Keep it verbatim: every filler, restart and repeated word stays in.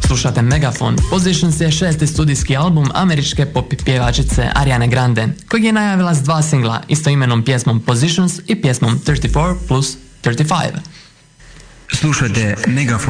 Slušate Megafon. Positions je šesti studijski album američke pop pjevačice Ariane Grande, kojeg je najavila s dva singla, istoimenom pjesmom Positions i pjesmom thirty-four plus thirty-five. Slušajte Megafon.